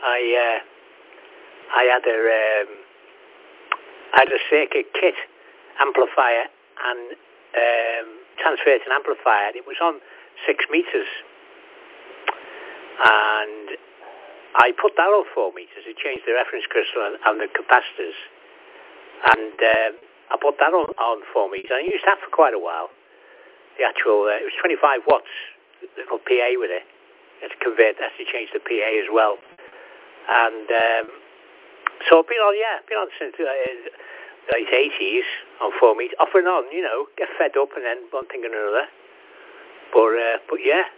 I had a circuit kit amplifier and transfer to an amplifier. It was on 6 meters, and I put that on 4 meters. It changed the reference crystal and the capacitors, and I put that on 4 meters. I used that for quite a while. The actual, it was 25 watts, little PA with it. You had to convert that to change the PA as well. And so I've been on since the late 80s on 4 meters, off and on, get fed up and then one thing and another. But yeah,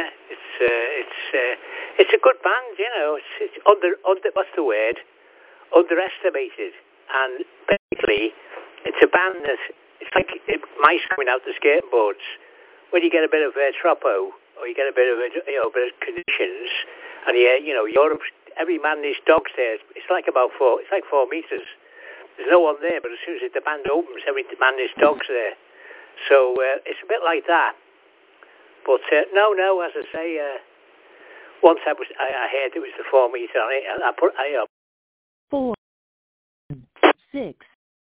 it's a good band, It's under what's the word? Underestimated. And basically, it's a band that it's like mice coming out the skateboards. When you get a bit of tropo, or you get a bit of bit of conditions, and Europe, every man and his dogs there. It's like 4 meters. There's no one there, but as soon as the band opens, every man and his dog's there. So it's a bit like that. But no, as I say, once I heard it was the 4 meter on it, and I put 4, 6.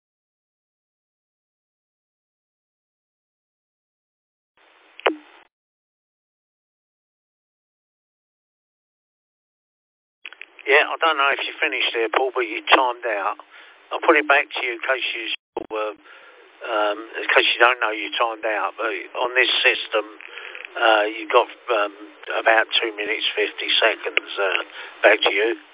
Yeah, I don't know if you finished there, Paul, but you timed out. I'll put it back to you in case you don't know you timed out. But on this system, you got about 2 minutes 50 seconds. Back to you.